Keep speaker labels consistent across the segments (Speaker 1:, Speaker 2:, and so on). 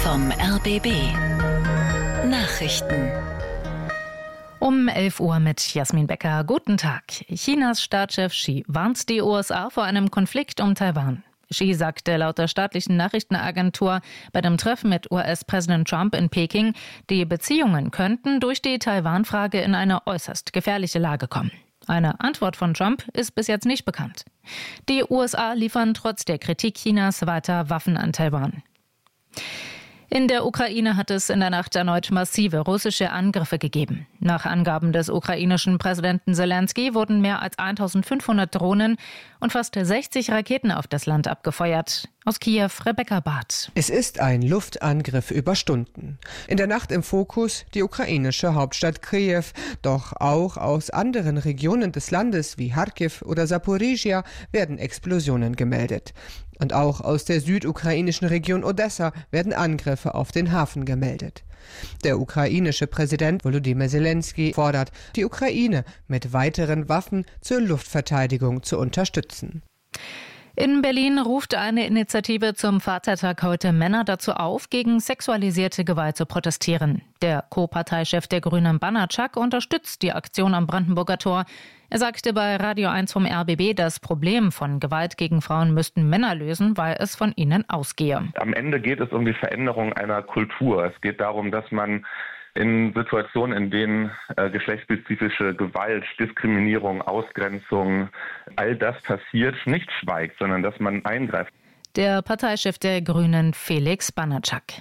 Speaker 1: vom RBB Nachrichten.
Speaker 2: Um 11 Uhr mit Jasmin Becker. Guten Tag. Chinas Staatschef Xi warnt die USA vor einem Konflikt um Taiwan. Xi sagte laut der staatlichen Nachrichtenagentur bei dem Treffen mit US-Präsident Trump in Peking, die Beziehungen könnten durch die Taiwan-Frage in eine äußerst gefährliche Lage kommen. Eine Antwort von Trump ist bis jetzt nicht bekannt. Die USA liefern trotz der Kritik Chinas weiter Waffen an Taiwan. In der Ukraine hat es in der Nacht erneut massive russische Angriffe gegeben. Nach Angaben des ukrainischen Präsidenten Selenskyj wurden mehr als 1500 Drohnen und fast 60 Raketen auf das Land abgefeuert. Aus Kiew, Rebecca Barth.
Speaker 3: Es ist ein Luftangriff über Stunden. In der Nacht im Fokus die ukrainische Hauptstadt Kiew. Doch auch aus anderen Regionen des Landes wie Charkiw oder Saporizhia werden Explosionen gemeldet. Und auch aus der südukrainischen Region Odessa werden Angriffe auf den Hafen gemeldet. Der ukrainische Präsident Volodymyr Selenskyj fordert, die Ukraine mit weiteren Waffen zur Luftverteidigung zu unterstützen.
Speaker 2: In Berlin ruft eine Initiative zum Vatertag heute Männer dazu auf, gegen sexualisierte Gewalt zu protestieren. Der Co-Parteichef der Grünen Banatschak unterstützt die Aktion am Brandenburger Tor. Er sagte bei Radio 1 vom RBB, das Problem von Gewalt gegen Frauen müssten Männer lösen, weil es von ihnen ausgehe.
Speaker 4: Am Ende geht es um die Veränderung einer Kultur. Es geht darum, dass man in Situationen, in denen geschlechtsspezifische Gewalt, Diskriminierung, Ausgrenzung, all das passiert, nicht schweigt, sondern dass man eingreift.
Speaker 2: Der Parteichef der Grünen, Felix Banatschak.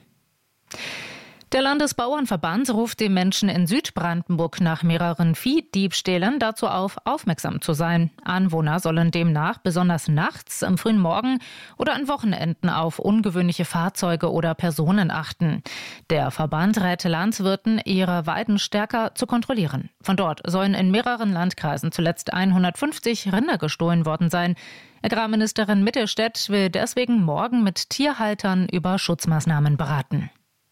Speaker 2: Der Landesbauernverband ruft die Menschen in Südbrandenburg nach mehreren Viehdiebstählen dazu auf, aufmerksam zu sein. Anwohner sollen demnach besonders nachts, am frühen Morgen oder an Wochenenden auf ungewöhnliche Fahrzeuge oder Personen achten. Der Verband rät Landwirten, ihre Weiden stärker zu kontrollieren. Von dort sollen in mehreren Landkreisen zuletzt 150 Rinder gestohlen worden sein. Agrarministerin Mittelstädt will deswegen morgen mit Tierhaltern über Schutzmaßnahmen beraten.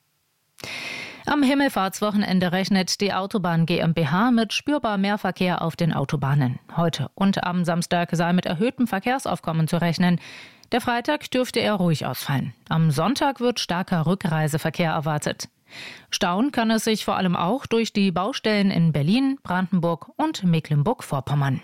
Speaker 2: Am Himmelfahrtswochenende rechnet die Autobahn GmbH mit spürbar mehr Verkehr auf den Autobahnen. Heute und am Samstag sei mit erhöhtem Verkehrsaufkommen zu rechnen. Der Freitag dürfte eher ruhig ausfallen. Am Sonntag wird starker Rückreiseverkehr erwartet. Stauen kann es sich vor allem auch durch die Baustellen in Berlin, Brandenburg und Mecklenburg-Vorpommern.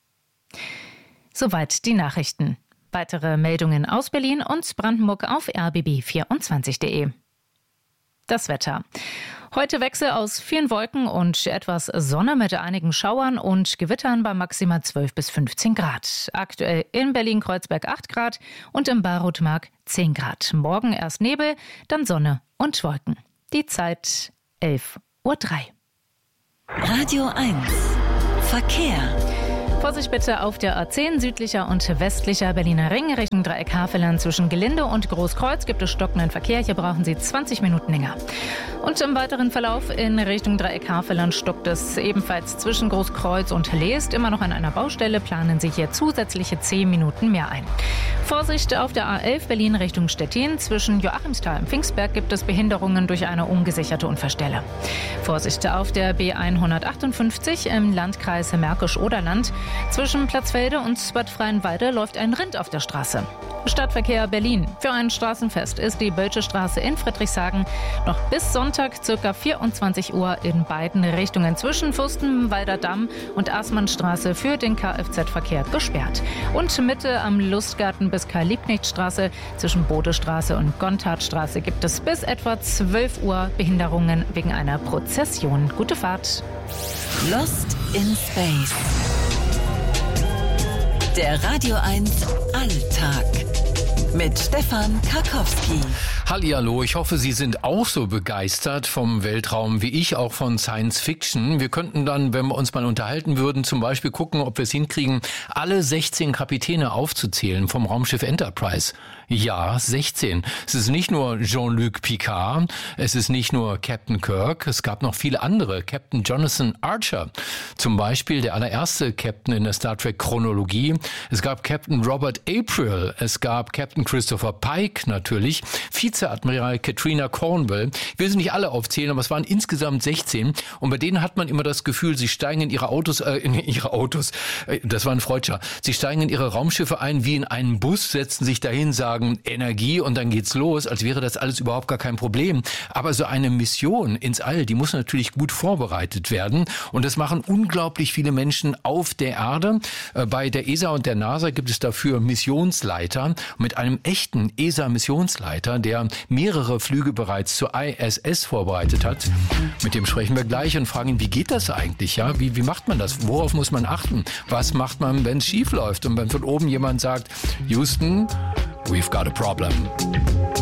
Speaker 2: Soweit die Nachrichten. Weitere Meldungen aus Berlin und Brandenburg auf rbb24.de. Das Wetter. Heute Wechsel aus vielen Wolken und etwas Sonne mit einigen Schauern und Gewittern bei maximal 12 bis 15 Grad. Aktuell in Berlin-Kreuzberg 8 Grad und im Bayreuth-Mark 10 Grad. Morgen erst Nebel, dann Sonne und Wolken. Die Zeit 11:03 Uhr.
Speaker 1: Radio 1 Verkehr.
Speaker 2: Vorsicht bitte auf der A10 südlicher und westlicher Berliner Ring Richtung Dreieck Havelland. Zwischen Gelinde und Großkreuz gibt es stockenden Verkehr. Hier brauchen Sie 20 Minuten länger. Und im weiteren Verlauf in Richtung Dreieck Havelland stockt es ebenfalls zwischen Großkreuz und Leest. Immer noch an einer Baustelle planen Sie hier zusätzliche 10 Minuten mehr ein. Vorsicht auf der A11 Berlin Richtung Stettin. Zwischen Joachimsthal und Pfingstberg gibt es Behinderungen durch eine ungesicherte Unfallstelle. Vorsicht auf der B158 im Landkreis Märkisch-Oderland. Zwischen Platzfelde und Bad Freienwalde läuft ein Rind auf der Straße. Stadtverkehr Berlin. Für ein Straßenfest ist die Bölsche Straße in Friedrichshagen noch bis Sonntag ca. 24 Uhr in beiden Richtungen zwischen Fürstenwalder Damm und Aßmannstraße für den Kfz-Verkehr gesperrt. Und Mitte am Lustgarten bis Karl-Liebknecht-Straße zwischen Bodestraße und Gontardstraße gibt es bis etwa 12 Uhr Behinderungen wegen einer Prozession. Gute Fahrt.
Speaker 1: Lost in Space. Der Radio 1 Alltag mit Stefan Karkowski.
Speaker 5: Hallihallo, ich hoffe, Sie sind auch so begeistert vom Weltraum wie ich, auch von Science Fiction. Wir könnten dann, wenn wir uns mal unterhalten würden, zum Beispiel gucken, ob wir es hinkriegen, alle 16 Kapitäne aufzuzählen vom Raumschiff Enterprise. Ja, 16. Es ist nicht nur Jean-Luc Picard, es ist nicht nur Captain Kirk, es gab noch viele andere. Captain Jonathan Archer, zum Beispiel der allererste Captain in der Star Trek Chronologie. Es gab Captain Robert April, es gab Captain Christopher Pike natürlich, Vizeadmiral Katrina Cornwell. Ich will sie nicht alle aufzählen, aber es waren insgesamt 16. Und bei denen hat man immer das Gefühl, sie steigen in ihre Autos, das war ein Freudscher, sie steigen in ihre Raumschiffe ein wie in einen Bus, setzen sich dahin, sagen Energie und dann geht's los, als wäre das alles überhaupt gar kein Problem. Aber so eine Mission ins All, die muss natürlich gut vorbereitet werden. Und das machen unglaublich viele Menschen auf der Erde. Bei der ESA und der NASA gibt es dafür Missionsleiter. Mit einem echten ESA-Missionsleiter, der mehrere Flüge bereits zur ISS vorbereitet hat. Mit dem sprechen wir gleich und fragen ihn, wie geht das eigentlich? Ja? Wie macht man das? Worauf muss man achten? Was macht man, wenn es schief läuft? Und wenn von oben jemand sagt, Houston, we've got a problem.